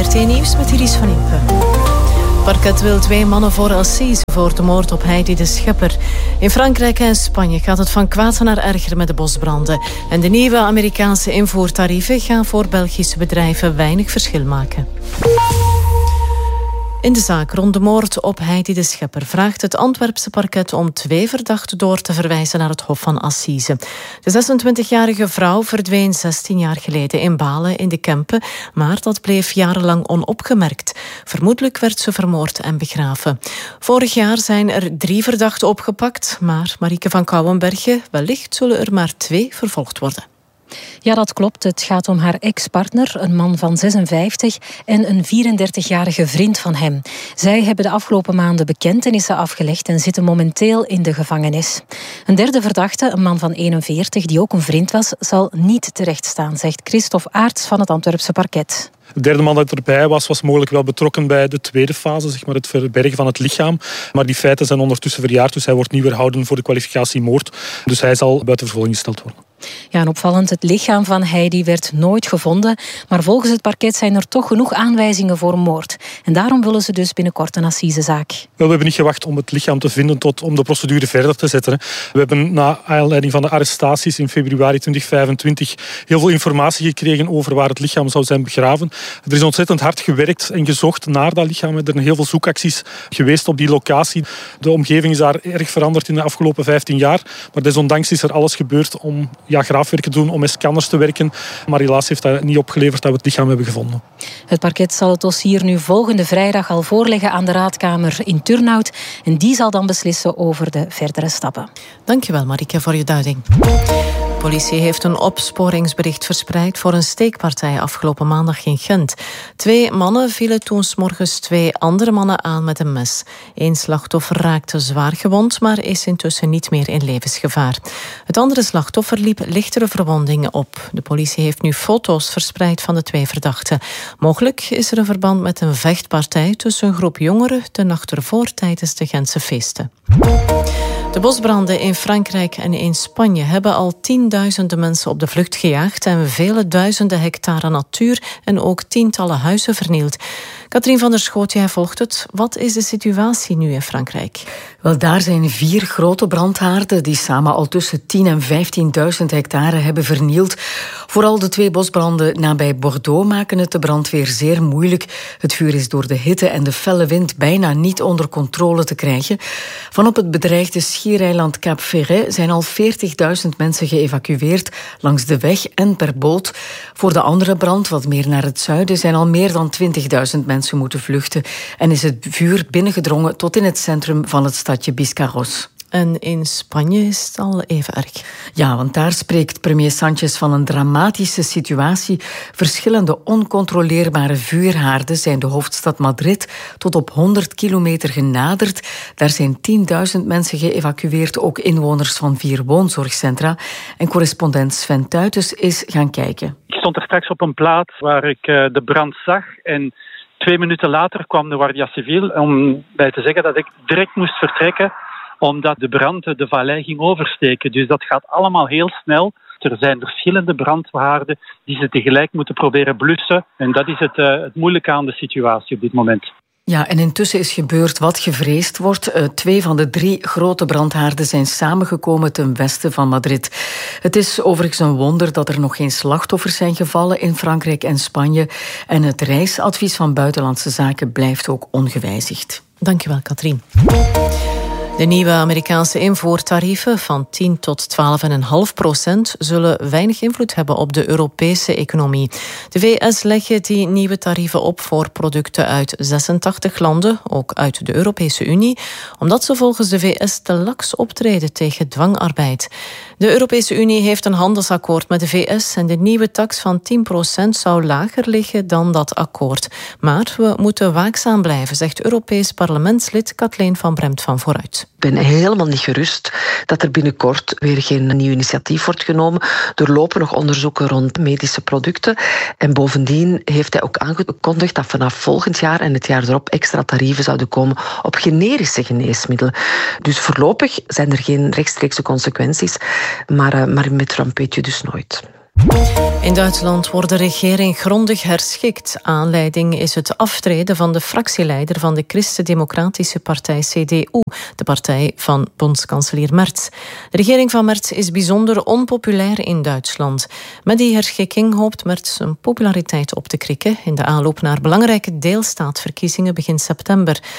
RT Nieuws met Iris van Impe. Parket wil 2 mannen voor Assise voor de moord op Heidi de Schepper. In Frankrijk en Spanje gaat het van kwaad naar erger met de bosbranden. En de nieuwe Amerikaanse invoertarieven gaan voor Belgische bedrijven weinig verschil maken. In de zaak rond de moord op Heidi de Schepper vraagt het Antwerpse parket om 2 verdachten door te verwijzen naar het Hof van Assise. De 26-jarige vrouw verdween 16 jaar geleden in Balen in de Kempen, maar dat bleef jarenlang onopgemerkt. Vermoedelijk werd ze vermoord en begraven. Vorig jaar zijn er 3 verdachten opgepakt, maar Marieke van Kouwenbergen, wellicht zullen er maar 2 vervolgd worden. Ja, dat klopt. Het gaat om haar ex-partner, een man van 56 en een 34-jarige vriend van hem. Zij hebben de afgelopen maanden bekentenissen afgelegd en zitten momenteel in de gevangenis. Een derde verdachte, een man van 41, die ook een vriend was, zal niet terechtstaan, zegt Christophe Aerts van het Antwerpse parket. De derde man dat erbij was mogelijk wel betrokken bij de tweede fase, zeg maar het verbergen van het lichaam. Maar die feiten zijn ondertussen verjaard, dus hij wordt niet weerhouden voor de kwalificatie moord. Dus hij zal buiten vervolging gesteld worden. Ja, en opvallend, het lichaam van Heidi werd nooit gevonden. Maar volgens het parket zijn er toch genoeg aanwijzingen voor een moord. En daarom willen ze dus binnenkort een assisezaak. We hebben niet gewacht om het lichaam te vinden om de procedure verder te zetten. We hebben na aanleiding van de arrestaties in februari 2025 heel veel informatie gekregen over waar het lichaam zou zijn begraven. Er is ontzettend hard gewerkt en gezocht naar dat lichaam. Er zijn heel veel zoekacties geweest op die locatie. De omgeving is daar erg veranderd in de afgelopen 15 jaar. Maar desondanks is er alles gebeurd om graafwerk te doen, om met scanners te werken. Maar helaas heeft dat niet opgeleverd dat we het lichaam hebben gevonden. Het parket zal het dossier nu volgende vrijdag al voorleggen aan de Raadkamer in Turnhout. En die zal dan beslissen over de verdere stappen. Dankjewel, Marieke, voor je duiding. De politie heeft een opsporingsbericht verspreid voor een steekpartij afgelopen maandag in Gent. 2 mannen vielen toen 's morgens 2 andere mannen aan met een mes. 1 slachtoffer raakte zwaar gewond, maar is intussen niet meer in levensgevaar. Het andere slachtoffer liep lichtere verwondingen op. De politie heeft nu foto's verspreid van de 2 verdachten. Mogelijk is er een verband met een vechtpartij tussen een groep jongeren de nacht ervoor tijdens de Gentse feesten. De bosbranden in Frankrijk en in Spanje hebben al tienduizenden mensen op de vlucht gejaagd en vele duizenden hectare natuur en ook tientallen huizen vernield. Katrien van der Schoot, jij volgt het. Wat is de situatie nu in Frankrijk? Wel, daar zijn 4 grote brandhaarden die samen al tussen 10.000 en 15.000 hectare hebben vernield. Vooral de 2 bosbranden nabij Bordeaux maken het de brandweer zeer moeilijk. Het vuur is door de hitte en de felle wind bijna niet onder controle te krijgen. Van op het bedreigde schiereiland Cap Ferret zijn al 40.000 mensen geëvacueerd langs de weg en per boot. Voor de andere brand, wat meer naar het zuiden, zijn al meer dan 20.000 mensen moeten vluchten en is het vuur binnengedrongen tot in het centrum van het stadje Biscarrosse. En in Spanje is het al even erg. Ja, want daar spreekt premier Sánchez van een dramatische situatie. Verschillende oncontroleerbare vuurhaarden zijn de hoofdstad Madrid tot op 100 kilometer genaderd. Daar zijn 10.000 mensen geëvacueerd, ook inwoners van 4 woonzorgcentra. En correspondent Sven Tuitens is gaan kijken. Ik stond er straks op een plaats waar ik de brand zag en 2 minuten later kwam de Guardia Civil om bij te zeggen dat ik direct moest vertrekken omdat de brand de vallei ging oversteken. Dus dat gaat allemaal heel snel. Er zijn verschillende brandhaarden die ze tegelijk moeten proberen blussen. En dat is het moeilijke aan de situatie op dit moment. Ja, en intussen is gebeurd wat gevreesd wordt. 2 van de 3 grote brandhaarden zijn samengekomen ten westen van Madrid. Het is overigens een wonder dat er nog geen slachtoffers zijn gevallen in Frankrijk en Spanje. En het reisadvies van Buitenlandse Zaken blijft ook ongewijzigd. Dankjewel, Katrien. De nieuwe Amerikaanse invoertarieven van 10 tot 12,5% zullen weinig invloed hebben op de Europese economie. De VS leggen die nieuwe tarieven op voor producten uit 86 landen, ook uit de Europese Unie, omdat ze volgens de VS te laks optreden tegen dwangarbeid. De Europese Unie heeft een handelsakkoord met de VS en de nieuwe tax van 10% zou lager liggen dan dat akkoord. Maar we moeten waakzaam blijven, zegt Europees parlementslid Kathleen van Bremt van Vooruit. Ik ben helemaal niet gerust dat er binnenkort weer geen nieuw initiatief wordt genomen. Er lopen nog onderzoeken rond medische producten. En bovendien heeft hij ook aangekondigd dat vanaf volgend jaar en het jaar erop extra tarieven zouden komen op generische geneesmiddelen. Dus voorlopig zijn er geen rechtstreekse consequenties, maar met Trump weet je dus nooit. In Duitsland wordt de regering grondig herschikt. Aanleiding is het aftreden van de fractieleider van de Christen-Democratische Partij CDU, de partij van bondskanselier Merz. De regering van Merz is bijzonder onpopulair in Duitsland. Met die herschikking hoopt Merz zijn populariteit op te krikken in de aanloop naar belangrijke deelstaatverkiezingen begin september.